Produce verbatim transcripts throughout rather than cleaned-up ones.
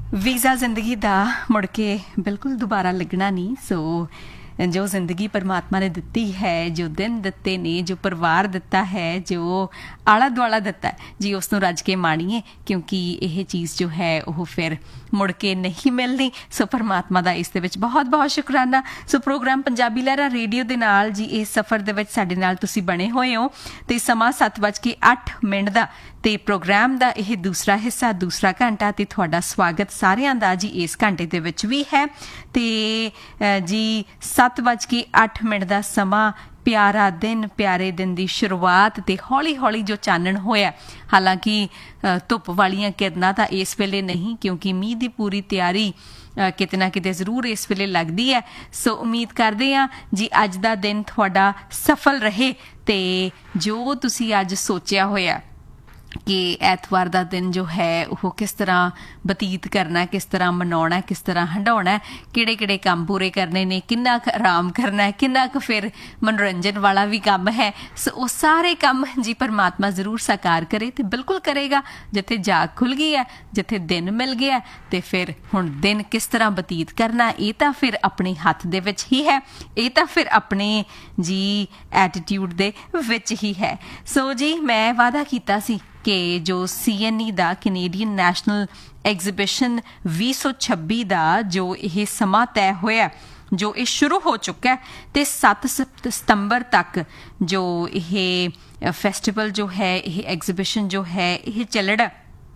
Visa ਜ਼ਿੰਦਗੀ ਦਾ ਮੁੜ ਕੇ ਬਿਲਕੁਲ ਦੁਬਾਰਾ ਲੱਗਣਾ ਨਹੀਂ। ਸੋ ਜੋ ਜ਼ਿੰਦਗੀ ਪਰਮਾਤਮਾ ਨੇ ਦਿੱਤੀ ਹੈ, ਜੋ ਦਿਨ ਦਿੱਤੇ ਨੇ, ਜੋ ਪਰਿਵਾਰ ਦਿੱਤਾ ਹੈ, ਜੋ ਆਲਾ ਦੁਆਲਾ ਦਿੱਤਾ ਜੀ, ਉਸ ਨੂੰ ਰੱਜ ਕੇ ਮਾਣੀਏ, ਕਿਉਂਕਿ ਇਹ ਚੀਜ਼ ਜੋ ਹੈ ਉਹ ਫਿਰ ਮੁੜ ਕੇ ਨਹੀਂ ਮਿਲਣੀ। ਸੋ ਪਰਮਾਤਮਾ ਦਾ ਇਸ ਦੇ ਵਿੱਚ ਬਹੁਤ ਬਹੁਤ ਸ਼ੁਕਰਾਨਾ। ਸੋ ਪ੍ਰੋਗਰਾਮ ਪੰਜਾਬੀ ਲਹਿਰਾਂ ਰੇਡੀਓ ਦੇ ਨਾਲ ਜੀ ਇਸ ਸਫ਼ਰ ਦੇ ਵਿੱਚ ਸਾਡੇ ਨਾਲ ਤੁਸੀਂ ਬਣੇ ਹੋਏ ਹੋ ਤੇ ਸਮਾਂ ਸੱਤ ਵੱਜ ਕੇ ਅੱਠ ਮਿੰਟ ਦਾ ਤੇ ਪ੍ਰੋਗਰਾਮ ਦਾ ਇਹ ਦੂਸਰਾ ਹਿੱਸਾ, ਦੂਸਰਾ ਘੰਟਾ ਤੇ ਤੁਹਾਡਾ ਸਵਾਗਤ ਸਾਰਿਆਂ ਦਾ ਜੀ ਇਸ ਘੰਟੇ ਦੇ ਵਿੱਚ ਵੀ ਹੈ। ਤੇ ਜੀ ਸੱਤ ਵੱਜ ਕੇ ਅੱਠ ਮਿੰਟ ਦਾ ਸਮਾਂ, ਪਿਆਰਾ ਦਿਨ, ਪਿਆਰੇ ਦਿਨ ਦੀ ਸ਼ੁਰੂਆਤ ਤੇ ਹੌਲੀ ਹੌਲੀ ਜੋ ਚਾਨਣ ਹੋਇਆ। ਹਾਲਾਂਕਿ ਧੁੱਪ ਵਾਲੀਆਂ ਕਿਰਨਾਂ ਤਾਂ ਇਸ ਵੇਲੇ ਨਹੀਂ, ਕਿਉਂਕਿ ਮੀਂਹ ਦੀ ਪੂਰੀ ਤਿਆਰੀ ਕਿਤੇ ਨਾ ਕਿਤੇ ਜ਼ਰੂਰ ਇਸ ਵੇਲੇ ਲੱਗਦੀ ਹੈ। ਸੋ ਉਮੀਦ ਕਰਦੇ ਹਾਂ ਜੀ ਅੱਜ ਦਾ ਦਿਨ ਤੁਹਾਡਾ ਸਫਲ ਰਹੇ ਤੇ ਜੋ ਤੁਸੀਂ ਅੱਜ ਸੋਚਿਆ ਹੋਇਆ ਕਿ ਐਤਵਾਰ ਦਾ ਦਿਨ ਜੋ ਹੈ ਉਹ ਕਿਸ ਤਰ੍ਹਾਂ ਬਤੀਤ ਕਰਨਾ, ਕਿਸ ਤਰ੍ਹਾਂ ਮਨਾਉਣਾ, ਕਿਸ ਤਰ੍ਹਾਂ ਹੰਡਾਉਣਾ, ਕਿਹੜੇ ਕਿਹੜੇ ਕੰਮ ਪੂਰੇ ਕਰਨੇ ਨੇ, ਕਿੰਨਾ ਕੁ ਆਰਾਮ ਕਰਨਾ, ਕਿੰਨਾ ਕੁ ਫਿਰ ਮਨੋਰੰਜਨ ਵਾਲਾ ਵੀ ਕੰਮ ਹੈ। ਸੋ ਉਹ ਸਾਰੇ ਕੰਮ ਜੀ ਪਰਮਾਤਮਾ ਜ਼ਰੂਰ ਸਾਕਾਰ ਕਰੇ ਤੇ ਬਿਲਕੁਲ ਕਰੇਗਾ। ਜਿੱਥੇ ਜਾਗ ਖੁੱਲ ਗਈ ਹੈ, ਜਿੱਥੇ ਦਿਨ ਮਿਲ ਗਿਆ ਤੇ ਫਿਰ ਹੁਣ ਦਿਨ ਕਿਸ ਤਰ੍ਹਾਂ ਬਤੀਤ ਕਰਨਾ, ਇਹ ਤਾਂ ਫਿਰ ਆਪਣੇ ਹੱਥ ਦੇ ਵਿੱਚ ਹੀ ਹੈ, ਇਹ ਤਾਂ ਫਿਰ ਆਪਣੇ ਜੀ ਐਟੀਟਿਊਡ ਦੇ ਵਿੱਚ ਹੀ ਹੈ। ਸੋ ਜੀ ਮੈਂ ਵਾਅਦਾ ਕੀਤਾ ਸੀ ਕਿ ਜੋ ਸੀ ਐਨ ਈ ਦਾ ਕੈਨੇਡੀਅਨ ਨੈਸ਼ਨਲ ਐਗਜ਼ੀਬਿਸ਼ਨ ਵੀਹ ਸੌ ਛੱਬੀ ਦਾ ਜੋ ਇਹ ਸਮਾਂ ਤੈਅ ਹੋਇਆ, ਜੋ ਇਹ ਸ਼ੁਰੂ ਹੋ ਚੁੱਕਾ ਤੇ ਸੱਤ ਸਤੰਬਰ ਤੱਕ ਜੋ ਇਹ ਫੈਸਟੀਵਲ ਜੋ ਹੈ, ਇਹ ਐਗਜ਼ੀਬਿਸ਼ਨ ਜੋ ਹੈ ਇਹ ਚੱਲਣਾ।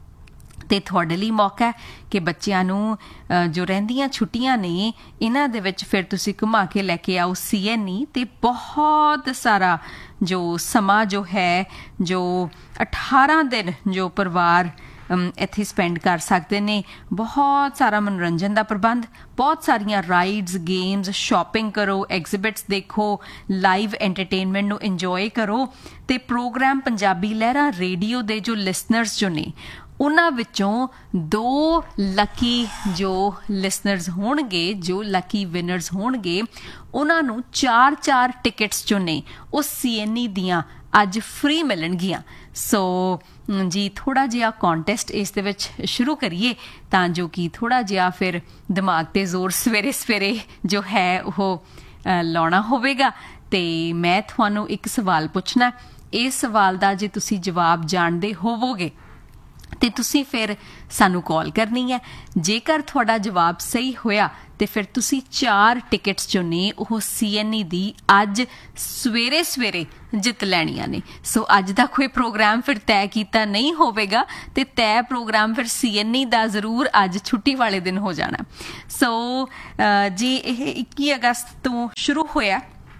ਤੇ ਤੁਹਾਡੇ ਲਈ ਮੌਕਾ ਹੈ ਕਿ ਬੱਚਿਆਂ ਨੂੰ ਜੋ ਰਹਿੰਦੀਆਂ ਛੁੱਟੀਆਂ ਨੇ ਇਹਨਾਂ ਦੇ ਵਿੱਚ ਫਿਰ ਤੁਸੀਂ ਘੁਮਾ ਕੇ ਲੈ ਕੇ ਆਓ ਸੀ ਐਨ ਈ ਤੇ ਬਹੁਤ ਸਾਰਾ ਜੋ ਸਮਾਂ ਜੋ ਹੈ, ਜੋ ਅਠਾਰਾਂ ਦਿਨ ਜੋ ਪਰਿਵਾਰ ਇੱਥੇ ਸਪੈਂਡ ਕਰ ਸਕਦੇ ਨੇ। ਬਹੁਤ ਸਾਰਾ ਮਨੋਰੰਜਨ ਦਾ ਪ੍ਰਬੰਧ, ਬਹੁਤ ਸਾਰੀਆਂ ਰਾਈਡਸ, ਗੇਮਸ, ਸ਼ਾਪਿੰਗ ਕਰੋ, ਐਗਜ਼ੀਬਿਟਸ ਦੇਖੋ, ਲਾਈਵ ਐਂਟਰਟੇਨਮੈਂਟ ਨੂੰ ਇੰਜੋਏ ਕਰੋ। ਤੇ ਪ੍ਰੋਗਰਾਮ ਪੰਜਾਬੀ ਲਹਿਰਾਂ ਰੇਡੀਓ ਦੇ ਜੋ ਲਿਸਨਰਸ ਜੋ ਨੇ ਉਹਨਾਂ ਵਿੱਚੋਂ ਦੋ ਲੱਕੀ ਜੋ ਲਿਸਨਰਸ ਹੋਣਗੇ, ਜੋ ਲੱਕੀ ਵਿਨਰਸ ਹੋਣਗੇ, ਉਹਨਾਂ ਨੂੰ ਚਾਰ ਚਾਰ ਟਿਕਟਸ ਜੋ ਨੇ ਉਹ ਸੀ ਐਨ ਈ ਦੀਆਂ ਅੱਜ ਫ੍ਰੀ ਮਿਲਣਗੀਆਂ। ਸੋ ਜੀ ਥੋੜ੍ਹਾ ਜਿਹਾ ਕੋਂਟੈਸਟ ਇਸ ਦੇ ਵਿੱਚ ਸ਼ੁਰੂ ਕਰੀਏ ਤਾਂ ਜੋ ਕਿ ਥੋੜ੍ਹਾ ਜਿਹਾ ਫਿਰ ਦਿਮਾਗ 'ਤੇ ਜ਼ੋਰ ਸਵੇਰੇ ਸਵੇਰੇ ਜੋ ਹੈ ਉਹ ਲਾਉਣਾ ਹੋਵੇਗਾ। ਅਤੇ ਮੈਂ ਤੁਹਾਨੂੰ ਇੱਕ ਸਵਾਲ ਪੁੱਛਣਾ, ਇਸ ਸਵਾਲ ਦਾ ਜੇ ਤੁਸੀਂ ਜਵਾਬ ਜਾਣਦੇ ਹੋਵੋਗੇ ਤੇ ਤੁਸੀਂ ਫਿਰ ਸਾਨੂੰ ਕਾਲ ਕਰਨੀ ਹੈ। ਜੇਕਰ ਤੁਹਾਡਾ ਜਵਾਬ ਸਹੀ ਹੋਇਆ ਤੇ ਫਿਰ ਤੁਸੀਂ ਚਾਰ ਟਿਕਟਸ ਜੋ ਨੇ ਉਹ ਸੀ ਐਨ ਈ ਦੀ ਅੱਜ ਸਵੇਰੇ ਸਵੇਰੇ ਜਿੱਤ ਲੈਣੀਆਂ ਨੇ। ਸੋ ਅੱਜ ਦਾ ਕੋਈ ਪ੍ਰੋਗਰਾਮ ਫਿਰ ਤੈਅ ਕੀਤਾ ਨਹੀਂ ਹੋਵੇਗਾ ਤੇ ਤੈਅ ਪ੍ਰੋਗਰਾਮ ਫਿਰ ਸੀ ਐਨ ਈ ਦਾ ਜ਼ਰੂਰ ਅੱਜ ਛੁੱਟੀ ਵਾਲੇ ਦਿਨ ਹੋ ਜਾਣਾ। ਸੋ ਜੀ ਇਹ ਇੱਕੀ ਅਗਸਤ ਤੋਂ ਸ਼ੁਰੂ ਹੋਇਆ,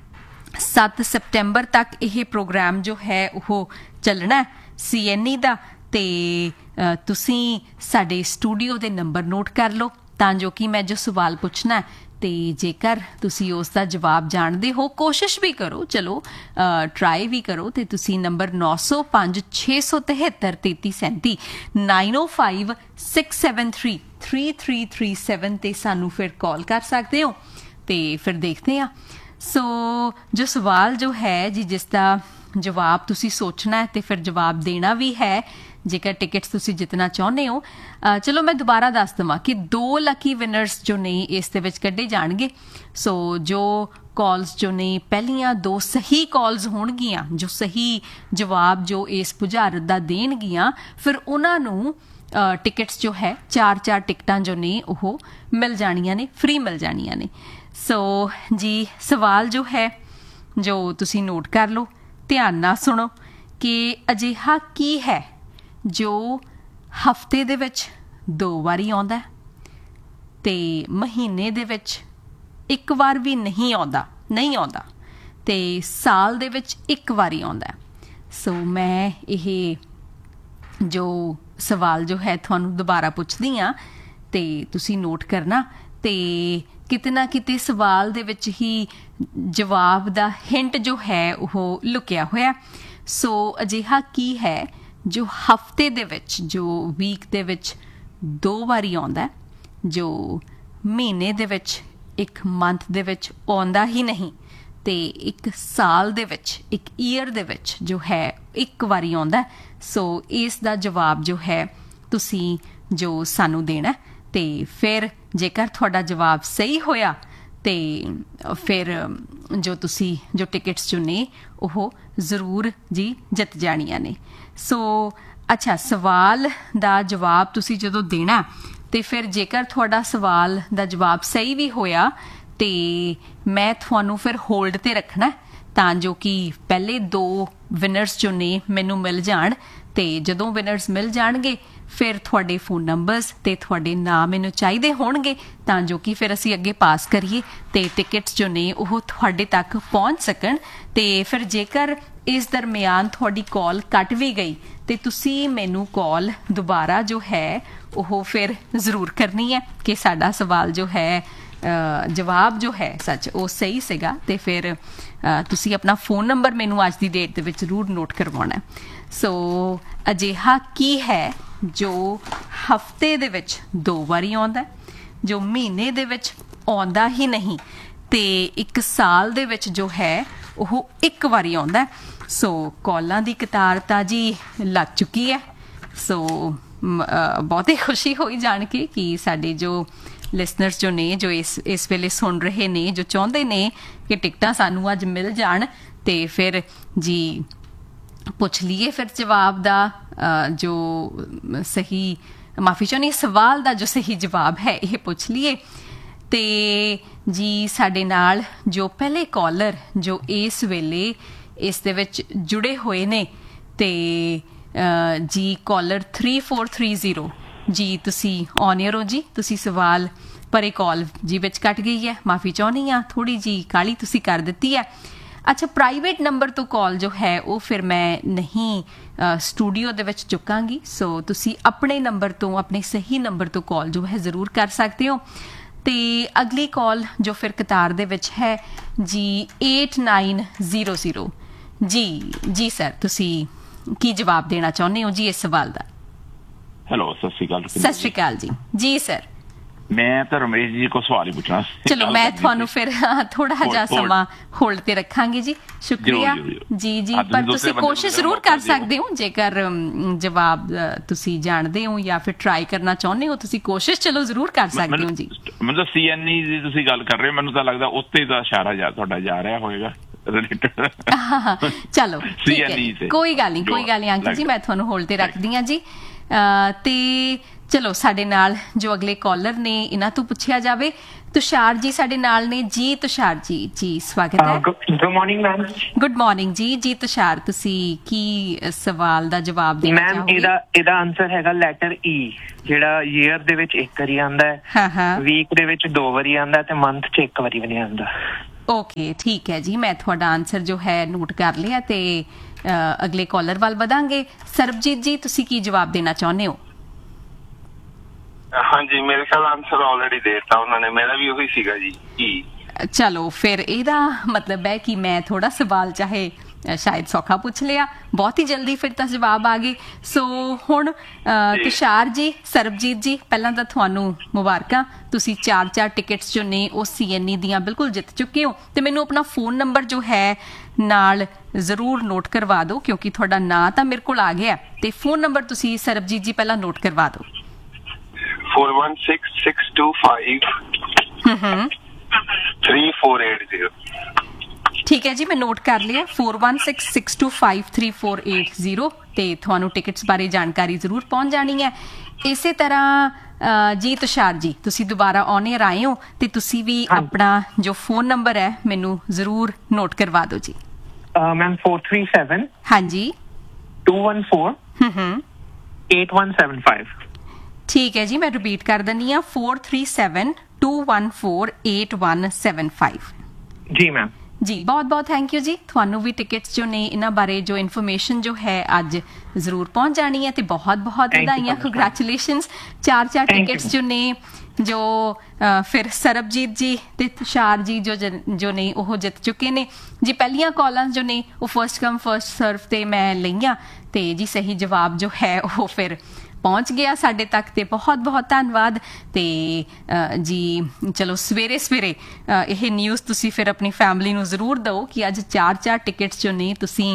ਸੱਤ ਸਤੰਬਰ ਤੱਕ ਇਹ ਪ੍ਰੋਗਰਾਮ ਜੋ ਹੈ ਉਹ ਚੱਲਣਾ ਸੀ ਐਨ ਈ ਦਾ। ਤੇ ਤੁਸੀਂ ਸਾਡੇ ਸਟੂਡੀਓ ਦੇ ਨੰਬਰ ਨੋਟ ਕਰ ਲਓ ਤਾਂ ਜੋ ਕਿ ਮੈਂ ਜੋ ਸਵਾਲ ਪੁੱਛਣਾ ਤੇ ਜੇਕਰ ਤੁਸੀਂ ਉਸ ਦਾ ਜਵਾਬ ਜਾਣਦੇ ਹੋ, ਕੋਸ਼ਿਸ਼ ਵੀ ਕਰੋ, ਚਲੋ ਟਰਾਈ ਵੀ ਕਰੋ ਤੇ ਤੁਸੀਂ ਨੰਬਰ ਨੌ ਸੌ ਪੰਜ ਛੇ ਸੌ ਤਿਹੱਤਰ ਤੇਤੀ ਸੈਂਤੀ ਨਾਈਨ ਓ five six seven three three three three seven ਤੇ ਸਾਨੂੰ ਫਿਰ ਕਾਲ ਕਰ ਸਕਦੇ ਹੋ ਤੇ ਫਿਰ ਦੇਖਦੇ ਹਾਂ। ਸੋ ਜੋ ਸਵਾਲ ਜੋ ਹੈ ਜੀ, ਜਿਸ ਦਾ ਜਵਾਬ ਤੁਸੀਂ ਸੋਚਣਾ ਹੈ ਤੇ ਫਿਰ ਜਵਾਬ ਦੇਣਾ ਵੀ ਹੈ ਜੇਕਰ ਟਿਕਟਸ ਤੁਸੀਂ ਜਿੱਤਣਾ ਚਾਹੁੰਦੇ ਹੋ। ਚਲੋ ਮੈਂ ਦੁਬਾਰਾ ਦੱਸ ਦੇਵਾਂ ਕਿ ਦੋ ਲੱਕੀ ਵਿਨਰਸ ਜੋ ਨੇ ਇਸ ਦੇ ਵਿੱਚ ਕੱਢੇ ਜਾਣਗੇ। ਸੋ ਜੋ ਕਾਲਸ ਜੋ ਨੇ, ਪਹਿਲੀਆਂ ਦੋ ਸਹੀ ਕਾਲਸ ਹੋਣਗੀਆਂ, ਜੋ ਸਹੀ ਜਵਾਬ ਜੋ ਇਸ ਬੁਝਾਰਤ ਦਾ ਦੇਣਗੀਆਂ, ਫਿਰ ਉਹਨਾਂ ਨੂੰ ਟਿਕਟਸ ਜੋ ਹੈ ਚਾਰ ਚਾਰ ਟਿਕਟਾਂ ਜੋ ਨੇ ਉਹ ਮਿਲ ਜਾਣੀਆਂ ਨੇ, ਫ੍ਰੀ ਮਿਲ ਜਾਣੀਆਂ ਨੇ। ਸੋ ਜੀ ਸਵਾਲ ਜੋ ਹੈ ਜੋ ਤੁਸੀਂ ਨੋਟ ਕਰ ਲਓ, ਧਿਆਨ ਨਾਲ ਸੁਣੋ ਕਿ ਅਜਿਹਾ ਕੀ ਹੈ ਜੋ ਹਫ਼ਤੇ ਦੇ ਵਿੱਚ ਦੋ ਵਾਰੀ ਆਉਂਦਾ ਤੇ ਮਹੀਨੇ ਦੇ ਵਿੱਚ ਇੱਕ ਵਾਰ ਵੀ ਨਹੀਂ ਆਉਂਦਾ ਨਹੀਂ ਆਉਂਦਾ ਤੇ ਸਾਲ ਦੇ ਵਿੱਚ ਇੱਕ ਵਾਰੀ ਆਉਂਦਾ। ਸੋ ਮੈਂ ਇਹ ਜੋ ਸਵਾਲ ਜੋ ਹੈ ਤੁਹਾਨੂੰ ਦੁਬਾਰਾ ਪੁੱਛਦੀ ਹਾਂ ਤੇ ਤੁਸੀਂ ਨੋਟ ਕਰਨਾ ਤੇ ਕਿਤੇ ਨਾ ਕਿਤੇ ਸਵਾਲ ਦੇ ਵਿੱਚ ਹੀ ਜਵਾਬ ਦਾ ਹਿੰਟ ਜੋ ਹੈ ਉਹ ਲੁਕਿਆ ਹੋਇਆ। ਸੋ ਅਜਿਹਾ ਕੀ ਹੈ ਜੋ ਹਫ਼ਤੇ ਦੇ ਵਿੱਚ, ਜੋ ਵੀਕ ਦੇ ਵਿੱਚ ਦੋ ਵਾਰੀ ਆਉਂਦਾ, ਜੋ ਮਹੀਨੇ ਦੇ ਵਿੱਚ, ਇੱਕ ਮੰਥ ਦੇ ਵਿੱਚ ਆਉਂਦਾ ਹੀ ਨਹੀਂ ਤੇ ਇੱਕ ਸਾਲ ਦੇ ਵਿੱਚ, ਇੱਕ ਈਅਰ ਦੇ ਵਿੱਚ ਜੋ ਹੈ ਇੱਕ ਵਾਰੀ ਆਉਂਦਾ। ਸੋ ਇਸ ਦਾ ਜਵਾਬ ਜੋ ਹੈ ਤੁਸੀਂ ਜੋ ਸਾਨੂੰ ਦੇਣਾ ਤੇ ਫਿਰ ਜੇਕਰ ਤੁਹਾਡਾ ਜਵਾਬ ਸਹੀ ਹੋਇਆ ਤੇ ਫਿਰ ਜੋ ਤੁਸੀਂ ਜੋ ਟਿਕਟਸ ਚੁਣੇ ਉਹ ਜ਼ਰੂਰ ਜੀ ਜਿੱਤ ਜਾਣੀਆਂ ਨੇ। ਸੋ ਅੱਛਾ, ਸਵਾਲ ਦਾ ਜਵਾਬ ਤੁਸੀਂ ਜਦੋਂ ਦੇਣਾ ਤੇ ਫਿਰ ਜੇਕਰ ਤੁਹਾਡਾ ਸਵਾਲ ਦਾ ਜਵਾਬ ਸਹੀ ਵੀ ਹੋਇਆ ਤੇ ਮੈਂ ਤੁਹਾਨੂੰ ਫਿਰ ਹੋਲਡ ਤੇ ਰੱਖਣਾ ਤਾਂ ਜੋ ਕਿ ਪਹਿਲੇ ਦੋ ਵਿਨਰਸ ਜੋ ਨੇ ਮੈਨੂੰ ਮਿਲ ਜਾਣ ਤੇ ਜਦੋਂ ਵਿਨਰਸ ਮਿਲ ਜਾਣਗੇ ਫਿਰ ਤੁਹਾਡੇ ਫੋਨ ਨੰਬਰਸ ਤੇ ਤੁਹਾਡੇ ਨਾਮ ਮੈਨੂੰ ਚਾਹੀਦੇ ਹੋਣਗੇ ਤਾਂ ਜੋ ਕਿ ਫਿਰ ਅਸੀਂ ਅੱਗੇ ਪਾਸ ਕਰੀਏ ਤੇ ਟਿਕਟਸ ਜੋ ਨੇ ਉਹ ਤੁਹਾਡੇ ਤੱਕ ਪਹੁੰਚ ਸਕਣ। ਤੇ ਫਿਰ ਜੇਕਰ ਇਸ ਦਰਮਿਆਨ ਤੁਹਾਡੀ ਕਾਲ ਕੱਟ ਵੀ ਗਈ ਤੇ ਤੁਸੀਂ ਮੈਨੂੰ ਕਾਲ ਦੁਬਾਰਾ ਜੋ ਹੈ ਉਹ ਫਿਰ ਜ਼ਰੂਰ ਕਰਨੀ ਹੈ ਕਿ ਸਾਡਾ ਸਵਾਲ ਜੋ ਹੈ ਜਵਾਬ ਜੋ ਹੈ ਸੱਚ ਉਹ ਸਹੀ ਸੀਗਾ ਤੇ ਫਿਰ ਤੁਸੀਂ ਆਪਣਾ ਫੋਨ ਨੰਬਰ ਮੈਨੂੰ ਅੱਜ ਦੀ ਡੇਟ ਦੇ ਵਿੱਚ ਜ਼ਰੂਰ ਨੋਟ ਕਰਵਾਉਣਾ। ਸੋ ਅਜਿਹਾ ਕੀ ਹੈ ਜੋ ਹਫਤੇ ਦੇ ਵਿੱਚ ਦੋ ਵਾਰੀ ਆਉਂਦਾ, ਜੋ ਮਹੀਨੇ ਦੇ ਵਿੱਚ ਆਉਂਦਾ ਹੀ ਨਹੀਂ ਤੇ ਇੱਕ ਸਾਲ ਦੇ ਵਿੱਚ ਜੋ ਹੈ ਉਹ ਇੱਕ ਵਾਰੀ ਆਉਂਦਾ। ਸੋ ਕਾਲਾਂ ਦੀ ਕਤਾਰ ਤਾਂ ਜੀ ਲੱਗ ਚੁੱਕੀ ਹੈ। ਸੋ ਬਹੁਤੀ ਖੁਸ਼ੀ ਹੋਈ ਜਾਣ ਕੇ ਕਿ ਸਾਡੇ ਜੋ ਲਿਸਨਰਸ ਜੋ ਨੇ ਜੋ ਇਸ ਇਸ ਵੇਲੇ ਸੁਣ ਰਹੇ ਨੇ ਜੋ ਚਾਹੁੰਦੇ ਨੇ ਕਿ ਟਿਕਟਾਂ ਸਾਨੂੰ ਅੱਜ ਮਿਲ ਜਾਣ ਤੇ ਫਿਰ ਜੀ ਪੁੱਛ ਲਈਏ ਫਿਰ ਜਵਾਬ ਦਾ ਜੋ ਸਹੀ ਮਾਫੀ ਚਾਹੁੰਦੀ ਸਵਾਲ ਦਾ ਜੋ ਸਹੀ ਜਵਾਬ ਹੈ ਇਹ ਪੁੱਛ ਲਈਏ। ਤੇ ਜੀ ਸਾਡੇ ਨਾਲ ਜੋ ਪਹਿਲੇ ਕਾਲਰ ਜੋ ਇਸ ਵੇਲੇ ਇਸ ਦੇ ਵਿੱਚ ਜੁੜੇ ਹੋਏ ਨੇ ਤੇ ਜੀ collar three four three zero ਜੀ ਤੁਸੀਂ ਔਨ ਏਅਰ ਹੋ ਜੀ। ਤੁਸੀਂ ਸਵਾਲ ਪਰ ਇਹ ਕਾਲ ਜੀ ਵਿੱਚ ਕੱਟ ਗਈ ਹੈ, ਮਾਫੀ ਚਾਹੁੰਦੀ ਹਾਂ, ਥੋੜੀ ਜੀ ਕਾਲੀ ਤੁਸੀਂ ਕਰ ਦਿੱਤੀ ਹੈ। ਅੱਛਾ, ਪ੍ਰਾਈਵੇਟ ਨੰਬਰ ਤੋਂ ਕਾਲ ਜੋ ਹੈ ਉਹ ਫਿਰ ਮੈਂ ਨਹੀਂ ਸਟੂਡੀਓ ਦੇ ਵਿੱਚ ਚੁੱਕਾਂਗੀ। ਸੋ ਤੁਸੀਂ ਆਪਣੇ ਨੰਬਰ ਤੋਂ ਆਪਣੇ ਸਹੀ ਨੰਬਰ ਤੋਂ ਕਾਲ ਜੋ ਹੈ ਜ਼ਰੂਰ ਕਰ ਸਕਦੇ ਹੋ। ਤੇ ਅਗਲੀ ਕਾਲ ਜੋ ਫਿਰ ਕਤਾਰ ਦੇ ਵਿੱਚ ਹੈ ਜੀ ਏਟ ਨਾਈਨ ਜ਼ੀਰੋ ਜ਼ੀਰੋ ਜੀ ਜੀ ਸਰ ਤੁਸੀਂ ਕੀ ਜਵਾਬ ਦੇਣਾ ਚਾਹੁੰਦੇ ਹੋ ਜੀ ਇਸ ਸਵਾਲ ਦਾ? ਹੈਲੋ, ਸਤਿ ਸ਼੍ਰੀ ਅਕਾਲ। ਸਤਿ ਸ਼੍ਰੀ ਅਕਾਲ ਜੀ। ਜੀ ਸਰ, ਮੈਂ ਤਾਂ ਰਮੇਸ਼ ਜੀ ਕੋ ਸਵਾਲ ਹੀ ਪੁੱਛਣਾ। ਚਲੋ ਮੈਂ ਤੁਹਾਨੂੰ ਫਿਰ ਥੋੜਾ ਜਿਹਾ ਸਮਾਂ ਹੋਲਡ ਤੇ ਰੱਖਾਂਗੀ ਜੀ। ਸ਼ੁਕਰੀਆ ਜੀ। ਜੀ ਪਰ ਤੁਸੀਂ ਕੋਸ਼ਿਸ਼ ਜ਼ਰੂਰ ਕਰ ਸਕਦੇ ਹੋ ਜੇਕਰ ਜਵਾਬ ਤੁਸੀਂ ਜਾਣਦੇ ਹੋ ਜਾਂ ਫਿਰ ਟਰਾਈ ਕਰਨਾ ਚਾਹੁੰਦੇ ਹੋ ਤੁਸੀਂ ਕੋਸ਼ਿਸ਼ ਚਲੋ ਜ਼ਰੂਰ ਕਰ ਸਕਦੇ ਹੋ ਜੀ। ਮਤਲਬ ਸੀਐਨਈ ਦੀ ਤੁਸੀਂ ਗੱਲ ਕਰ ਰਹੇ ਹੋ, ਮੈਨੂੰ ਤਾਂ ਲੱਗਦਾ ਉੱਤੇ ਦਾ ਇਸ਼ਾਰਾ ਜਾ ਤੁਹਾਡਾ ਜਾ ਰਿਹਾ ਹੋਏਗਾ ਰਿਲੇਟਡ। ਚਲੋ ਠੀਕ ਹੈ, ਕੋਈ ਗੱਲ ਨਹੀਂ ਕੋਈ ਗੱਲ ਨਹੀਂ ਅੰਕਲ ਜੀ, ਮੈਂ ਤੁਹਾਨੂੰ ਹੋਲਡ ਤੇ ਰੱਖਦੀ ਹਾਂ ਜੀ। ਤੇ ਚਲੋ ਸਾਡੇ ਨਾਲ ਜੋ ਅਗਲੇ ਕਾਲਰ ਨੇ ਇਹਨਾਂ ਤੋਂ ਪੁੱਛਿਆ ਜਾਵੇ। ਤੁਸ਼ਾਰ ਜੀ ਸਾਡੇ ਨਾਲ ਨੇ ਜੀ। ਤੁਸ਼ਾਰ ਜੀ ਜੀ ਸਵਾਗਤ ਹੈ। Good morning ma'am. Good morning ਜੀ। ਜੀ ਤੁਸ਼ਾਰ ਤੁਸੀਂ ਕੀ ਸਵਾਲ ਦਾ ਜਵਾਬ ਦੇਣਾ ਚਾਹੋਗੇ? ਮੈਮ ਇਹਦਾ ਇਹਦਾ ਆਨਸਰ ਹੈਗਾ ਲੈਟਰ ਈ, ਜਿਹੜਾ ਈਅਰ ਦੇ ਵਿੱਚ ਇੱਕ ਵਾਰੀ ਆਉਂਦਾ ਹੈ, ਵੀਕ ਦੇ ਵਿੱਚ ਦੋ ਵਾਰੀ ਆਉਂਦਾ ਤੇ ਮੰਥ ਚ ਇੱਕ ਵਾਰੀ ਵੀ ਨਹੀਂ ਆਉਂਦਾ। ਓਕੇ ਠੀਕ ਹੈ ਜੀ, ਮੈਂ ਤੁਹਾਡਾ ਆਨਸਰ ਜੋ ਹੈ ਨੋਟ ਕਰ ਲਿਆ ਤੇ ਅਗਲੇ ਕਾਲਰ ਵੱਲ ਵਧਾਂਗੇ। ਸਰਬਜੀਤ ਜੀ ਤੁਸੀਂ ਕੀ ਜਵਾਬ ਦੇਣਾ ਚਾਹੁੰਦੇ ਹੋ? ਹਾਂਜੀ, ਮੇਰੇ ਖਿਆਲ ਆਨਸਰ ਆਲਰੇਡੀ ਦੇ ਦਿੱਤਾ ਉਹਨਾਂ ਨੇ, ਮੇਰਾ ਵੀ ਉਹੀ ਸੀਗਾ ਜੀ ਈ। ਚਲੋ ਫਿਰ ਇਹਦਾ ਮਤਲਬ ਹੈ ਕਿ ਮੈਂ ਥੋੜਾ ਸਵਾਲ ਚਾਹੇ ਸ਼ਾਇਦ ਸੌਖਾ ਪੁੱਛ ਲਿਆ, ਬਹੁਤ ਹੀ ਜਲਦੀ ਫਿਰ ਤਾਂ ਜਵਾਬ ਆ ਗਏ। ਸੋ ਹੁਣ ਤੁਸ਼ਾਰ ਜੀ, ਸਰਬਜੀਤ ਜੀ, ਪਹਿਲਾਂ ਤਾਂ ਤੁਹਾਨੂੰ ਮੁਬਾਰਕਾਂ, ਤੁਸੀਂ ਚਾਰ ਚਾਰ ਟਿਕਟਸ ਜੋ ਨੇ ਉਹ ਸੀਐਨਈ ਦੀਆਂ ਬਿਲਕੁਲ ਜਿੱਤ ਚੁੱਕੇ ਹੋ। ਤੇ ਮੈਨੂੰ ਆਪਣਾ ਫੋਨ ਨੰਬਰ ਜੋ ਹੈ ਨਾਲ ਜ਼ਰੂਰ ਨੋਟ ਕਰਵਾ ਦਿਓ ਕਿਉਂਕਿ ਤੁਹਾਡਾ ਨਾਂ ਤਾਂ ਮੇਰੇ ਕੋਲ ਆ ਗਿਆ ਤੇ ਫੋਨ ਨੰਬਰ ਤੁਸੀਂ ਸਰਬਜੀਤ ਜੀ ਪਹਿਲਾਂ ਨੋਟ ਕਰਵਾ ਦਿਓ। four one six six two five three four eight zero। ਠੀਕ ਹੈ ਜੀ, ਮੈਂ ਨੋਟ ਕਰ ਲਿਆ four one six six two five three four eight zero ਤੇ ਤੁਹਾਨੂੰ ਟਿਕਟਸ ਬਾਰੇ ਜਾਣਕਾਰੀ ਜ਼ਰੂਰ ਪਹੁੰਚ ਜਾਣੀ ਹੈ। ਇਸੇ ਤਰ੍ਹਾਂ ਜੀ ਤੁਸ਼ਾਰ ਜੀ ਤੁਸੀਂ ਦੁਬਾਰਾ ਔਨ ਏਅਰ ਆਏ ਹੋ ਤੇ ਤੁਸੀਂ ਵੀ ਆਪਣਾ ਜੋ ਫੋਨ ਨੰਬਰ ਹੈ ਮੈਨੂੰ ਜ਼ਰੂਰ ਨੋਟ ਕਰਵਾ ਦਿਓ ਜੀ। ਮੈਮ four three seven ਹਾਂਜੀ two one four eight one seven five। ਠੀਕ ਹੈ ਜੀ, ਮੈਂ ਰਿਪੀਟ ਕਰ ਦਿੰਦੀ ਹਾਂ four three seven two one four eight one seven five। ਜੀ ਮੈਮ ਜੀ ਬਹੁਤ ਬਹੁਤ ਥੈਂਕ ਯੂ ਜੀ। ਤੁਹਾਨੂੰ ਵੀ ਟਿਕਟਸ ਜੋ ਨੇ ਇਹਨਾਂ ਬਾਰੇ ਜੋ ਇਨਫੋਰਮੇਸ਼ਨ ਜੋ ਹੈ ਅੱਜ ਜ਼ਰੂਰ ਪਹੁੰਚ ਜਾਣੀ ਹੈ ਤੇ ਬਹੁਤ ਬਹੁਤ ਵਧਾਈਆਂ, ਕੰਗ੍ਰੈਚੁਲੇਸ਼ਨਸ। ਚਾਰ ਚਾਰ ਟਿਕਟਸ ਜੋ ਨੇ ਜੋ ਫਿਰ ਸਰਬਜੀਤ ਜੀ ਤੇ ਤੁਸ਼ਾਰ ਜੀ ਜੋ ਜੋ ਨੇ ਉਹ ਜਿੱਤ ਚੁੱਕੇ ਨੇ ਜੀ। ਪਹਿਲੀਆਂ ਕਾਲਾਂ ਜੋ ਨੇ ਉਹ ਫਸਟ ਕਮ ਫਸਟ ਸਰਵ ਤੇ ਮੈਂ ਲਈਆਂ ਤੇ ਜੀ ਸਹੀ ਜਵਾਬ ਜੋ ਹੈ ਉਹ ਫਿਰ ਪਹੁੰਚ ਗਿਆ ਸਾਡੇ ਤੱਕ ਤੇ ਬਹੁਤ ਬਹੁਤ ਧੰਨਵਾਦ। ਤੇ ਜੀ ਚਲੋ ਸਵੇਰੇ ਸਵੇਰੇ ਇਹ ਨਿਊਜ਼ ਤੁਸੀਂ ਫਿਰ ਆਪਣੀ ਫੈਮਿਲੀ ਨੂੰ ਜ਼ਰੂਰ ਦਿਓ ਕਿ ਅੱਜ ਚਾਰ ਚਾਰ ਟਿਕਟਸ ਜੋ ਨੇ ਤੁਸੀਂ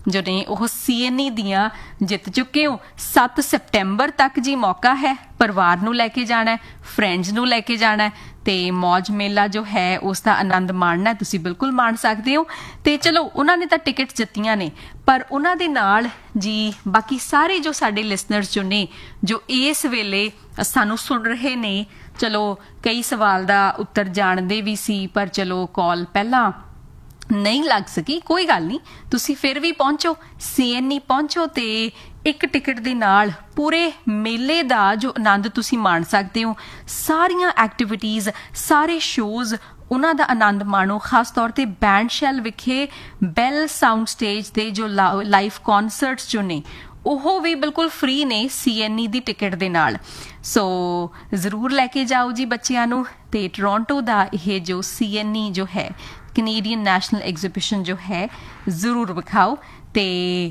ਜੋ ਨੇ ਉਹ ਸੀਐਨਈ ਦੀਆਂ ਜਿੱਤ ਚੁੱਕੇ ਹੋ। ਸੱਤ ਸਤੰਬਰ ਤੱਕ ਜੀ ਮੌਕਾ ਹੈ, ਪਰਿਵਾਰ ਨੂੰ ਲੈ ਕੇ ਜਾਣਾ, ਫਰੈਂਡਸ ਨੂੰ ਲੈ ਕੇ ਜਾਣਾ ਤੇ ਮੌਜ ਮੇਲਾ ਜੋ ਹੈ ਉਸ ਦਾ ਆਨੰਦ ਮਾਣਨਾ, ਤੁਸੀਂ ਬਿਲਕੁਲ ਮਾਣ ਸਕਦੇ ਹੋ। ਤੇ ਚਲੋ ਉਹਨਾਂ ਨੇ ਤਾਂ ਟਿਕਟ ਜਿੱਤੀਆਂ ਨੇ, ਪਰ ਉਹਨਾਂ ਦੇ ਨਾਲ ਜੀ ਬਾਕੀ ਸਾਰੇ ਜੋ ਸਾਡੇ ਲਿਸਨਰਸ ਜੋ ਨੇ ਜੋ ਇਸ ਵੇਲੇ ਸਾਨੂੰ ਸੁਣ ਰਹੇ ਨੇ, ਚਲੋ ਕਈ ਸਵਾਲ ਦਾ ਉੱਤਰ ਜਾਣਦੇ ਵੀ ਸੀ ਪਰ ਚਲੋ ਕਾਲ ਪਹਿਲਾਂ ਨਹੀਂ ਲੱਗ ਸਕੀ, ਕੋਈ ਗੱਲ ਨਹੀਂ, ਤੁਸੀਂ ਫਿਰ ਵੀ ਪਹੁੰਚੋ, ਸੀਐਨਈ ਪਹੁੰਚੋ ਤੇ ਇੱਕ ਟਿਕਟ ਦੇ ਨਾਲ ਪੂਰੇ ਮੇਲੇ ਦਾ ਜੋ ਆਨੰਦ ਤੁਸੀਂ ਮਾਣ ਸਕਦੇ ਹੋ। ਸਾਰੀਆਂ ਐਕਟੀਵਿਟੀਜ਼, ਸਾਰੇ ਸ਼ੋਜ਼, ਉਹਨਾਂ ਦਾ ਆਨੰਦ ਮਾਣੋ। ਖਾਸ ਤੌਰ ਤੇ ਬੈਂਡ ਸ਼ੈਲ ਵਿਖੇ ਬੈਲ ਸਾਊਂਡ ਸਟੇਜ ਦੇ ਜੋ ਲਾਈਵ ਕਨਸਰਟਸ ਜੋ ਨੇ ਉਹ ਵੀ ਬਿਲਕੁਲ ਫ੍ਰੀ ਨੇ ਸੀਐਨਈ ਦੀ ਟਿਕਟ ਦੇ ਨਾਲ। ਸੋ ਜ਼ਰੂਰ ਲੈ ਕੇ ਜਾਓ ਜੀ ਬੱਚਿਆਂ ਨੂੰ। ਤੇ ਟੋਰਾਂਟੋ ਦਾ ਇਹ ਜੋ ਸੀਐਨਈ ਜੋ ਹੈ, ਕੈਨੇਡੀਅਨ ਨੈਸ਼ਨਲ ਐਗਜ਼ੀਬਿਸ਼ਨ ਜੋ ਹੈ, ਜ਼ਰੂਰ ਵਿਖਾਓ। ਤੇ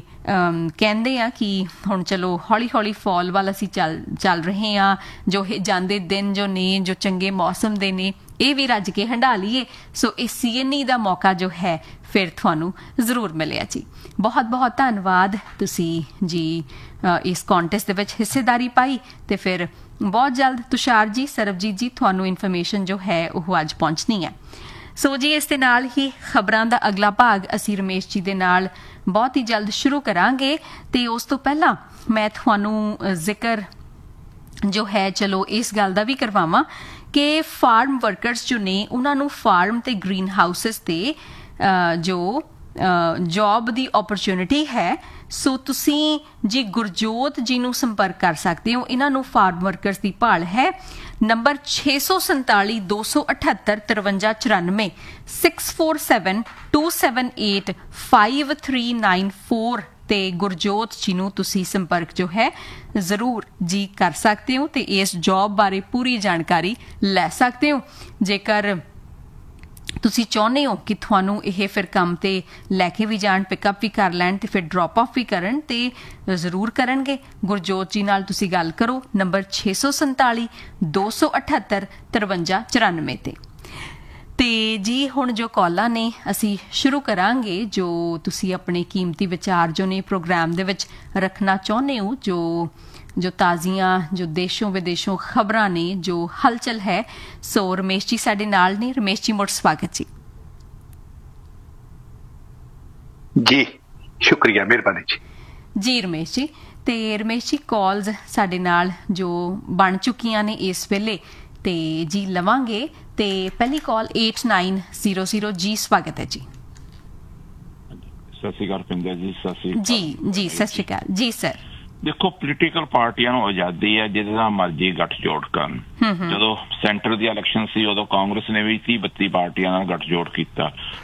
ਕਹਿੰਦੇ ਆ ਕਿ ਹੁਣ ਚਲੋ ਹੌਲੀ ਹੌਲੀ ਫਾਲ ਵੱਲ ਅਸੀਂ ਚੱਲ ਚੱਲ ਰਹੇ ਹਾਂ। ਜੋ ਇਹ ਜਾਂਦੇ ਦਿਨ ਜੋ ਨੇ ਜੋ ਚੰਗੇ ਮੌਸਮ ਦੇ ਨੇ ਇਹ ਵੀ ਰੱਜ ਕੇ ਹੰਢਾ ਲਈਏ। ਸੋ ਇਹ ਸੀਐਨਈ ਦਾ ਮੌਕਾ ਜੋ ਹੈ ਫਿਰ ਤੁਹਾਨੂੰ ਜ਼ਰੂਰ ਮਿਲਿਆ ਜੀ। ਬਹੁਤ ਬਹੁਤ ਧੰਨਵਾਦ, ਤੁਸੀਂ ਜੀ ਇਸ ਕੰਟੈਸਟ ਦੇ ਵਿੱਚ ਹਿੱਸੇਦਾਰੀ ਪਾਈ। ਤੇ ਫਿਰ ਬਹੁਤ ਜਲਦ ਤੁਸ਼ਾਰ ਜੀ, ਸਰਬਜੀਤ ਜੀ, ਤੁਹਾਨੂੰ ਇਨਫੋਰਮੇਸ਼ਨ ਜੋ ਹੈ ਉਹ ਅੱਜ ਪਹੁੰਚਣੀ ਹੈ। ਸੋ ਜੀ ਇਸ ਦੇ ਨਾਲ ਹੀ ਖਬਰਾਂ ਦਾ ਅਗਲਾ ਭਾਗ ਅਸੀਂ ਰਮੇਸ਼ ਜੀ ਦੇ ਨਾਲ ਬਹੁਤ ਹੀ ਜਲਦ ਸ਼ੁਰੂ ਕਰਾਂਗੇ। ਤੇ ਉਸ ਤੋਂ ਪਹਿਲਾਂ ਮੈਂ ਤੁਹਾਨੂੰ ਜ਼ਿਕਰ ਜੋ ਹੈ ਚਲੋ ਇਸ ਗੱਲ ਦਾ ਵੀ ਕਰਵਾਵਾਂ ਕਿ ਫਾਰਮ ਵਰਕਰਸ ਜੋ ਨੇ ਉਹਨਾਂ ਨੂੰ ਫਾਰਮ ਤੇ ਗ੍ਰੀਨ ਹਾਊਸਸ ਤੇ ਜੋ ਜੌਬ ਦੀ ਓਪਰਚੁਨਿਟੀ ਹੈ। ਸੋ ਤੁਸੀਂ ਜੀ ਗੁਰਜੋਤ ਜੀ ਨੂੰ ਸੰਪਰਕ ਕਰ ਸਕਦੇ ਹੋ। ਇਹਨਾਂ ਨੂੰ ਫਾਰਮ ਵਰਕਰਸ ਦੀ ਭਾਲ ਹੈ। ਨੰਬਰ ਛੇ ਸੌ ਸੰਤਾਲੀ ਦੋ ਸੌ ਅਠੱਤਰ ਤਰਵੰਜਾ ਚੁਰਾਨਵੇਂ six four seven to seven eight five three nine four ਤੇ ਗੁਰਜੋਤ ਜੀ ਨੂੰ ਤੁਸੀਂ ਸੰਪਰਕ ਜੋ ਹੈ ਜ਼ਰੂਰ ਜੀ ਕਰ ਸਕਦੇ ਹੋ ਤੇ ਇਸ ਜੌਬ ਬਾਰੇ ਪੂਰੀ ਜਾਣਕਾਰੀ ਲੈ ਸਕਦੇ ਹੋ। ਜੇਕਰ ਤੁਸੀਂ ਚਾਹੁੰਦੇ ਹੋ ਕਿ ਤੁਹਾਨੂੰ ਇਹ ਫਿਰ ਕੰਮ ਤੇ ਲੈ ਕੇ ਵੀ ਜਾਣ, ਪਿਕਅਪ ਵੀ ਕਰ ਲੈਣ ਤੇ ਫਿਰ ਡ੍ਰੌਪ ਆਫ ਵੀ ਕਰਨ, ਤੇ ਜ਼ਰੂਰ ਕਰਨਗੇ। ਗੁਰਜੋਤ ਜੀ ਨਾਲ ਤੁਸੀਂ ਗੱਲ ਕਰੋ ਨੰਬਰ ਛੇ ਸੌ ਸੰਤਾਲੀ ਦੋ ਸੌ ਅਠੱਤਰ ਤਰਵੰਜਾ ਚੁਰਾਨਵੇਂ ਤੇ। ਤੇ ਜੀ ਹੁਣ ਜੋ ਕਾਲਾਂ ਨੇ ਅਸੀਂ ਸ਼ੁਰੂ ਕਰਾਂਗੇ। ਜੋ ਤੁਸੀਂ ਆਪਣੇ ਕੀਮਤੀ ਵਿਚਾਰ ਜੋ ਨੇ ਪ੍ਰੋਗਰਾਮ ਦੇ ਵਿੱਚ ਰੱਖਣਾ ਚਾਹੁੰਦੇ ਹੋ, ਜੋ ਜੋ ਤਾਜ਼ੀਆਂ ਜੋ ਦੇਸ਼ੋਂ ਵਿਦੇਸ਼ੋਂ ਖਬਰਾਂ ਨੇ, ਜੋ ਹਲਚਲ ਹੈ। ਸੋ ਰਮੇਸ਼ ਜੀ ਸਾਡੇ ਨਾਲ ਨੇ। ਰਮੇਸ਼ ਜੀ ਮੁੜ ਸਵਾਗਤ ਜੀ। ਜੀ ਸ਼ੁਕਰੀਆ, ਮਿਹਰਬਾਨੀ ਜੀ। ਜੀ ਰਮੇਸ਼ ਜੀ, ਤੇ ਰਮੇਸ਼ ਜੀ ਕਾਲਸ ਸਾਡੇ ਨਾਲ ਜੋ ਬਣ ਚੁੱਕੀਆਂ ਨੇ ਇਸ ਵੇਲੇ ਤੇ ਜੀ ਲਵਾਂਗੇ। ਤੇ ਪਹਿਲੀ ਕਾਲ ਅੱਠ ਨੌ ਜ਼ੀਰੋ ਜ਼ੀਰੋ ਜੀ, ਸਵਾਗਤ ਹੈ ਜੀ। ਸਤਿ ਸ਼੍ਰੀ ਅਕਾਲ ਪਿੰਦਰ ਜੀ। ਸਤਿ ਸ਼੍ਰੀ ਅਕਾਲ ਜੀ ਜੀ ਸਤਿ ਸ਼੍ਰੀ ਅਕਾਲ ਜੀ ਸਰ। ਦੇਖੋ, ਪੋਲੀਟੀਕਲ ਪਾਰਟੀਆਂ ਨੂੰ ਆਜ਼ਾਦੀ ਹੈ ਜਿਹਦੇ ਨਾਲ ਮਰਜ਼ੀ ਗੱਠਜੋੜ ਕਰਨ। ਜਦੋਂ ਸੈਂਟਰ ਦੀ ਇਲੈਕਸ਼ਨ ਸੀ ਉਦੋਂ ਕਾਂਗਰਸ ਨੇ ਵੀ ਤੀਹ ਬੱਤੀ ਪਾਰਟੀਆਂ ਨਾਲ ਗੱਠਜੋੜ ਕੀਤਾ।